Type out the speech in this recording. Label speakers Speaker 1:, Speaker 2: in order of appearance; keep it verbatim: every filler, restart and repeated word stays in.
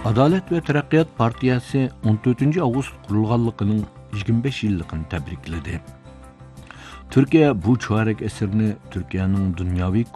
Speaker 1: Adalet ve Taraqqiyot partiyasi o'n to'rtinchi avgust qurilganligining yigirma besh yilligini tabrikladi. Türkiye bu chorak asrni Türkiye'nin dünyaviy